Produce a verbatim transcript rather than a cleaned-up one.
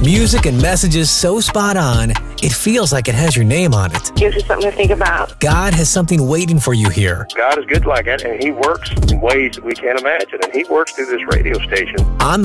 Music and messages so spot on, it feels like it has your name on it. Gives you something to think about. God has something waiting for you here. God is good like that, and He works in ways that we can't imagine, and He works through this radio station. On